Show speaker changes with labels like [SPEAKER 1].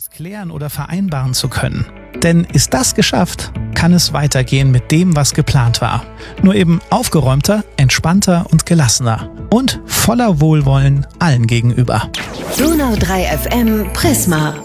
[SPEAKER 1] klären oder vereinbaren zu können. Denn ist das geschafft, kann es weitergehen mit dem, was geplant war. Nur eben aufgeräumter, entspannter und gelassener. Und voller Wohlwollen allen gegenüber.
[SPEAKER 2] Donau 3 FM Prisma.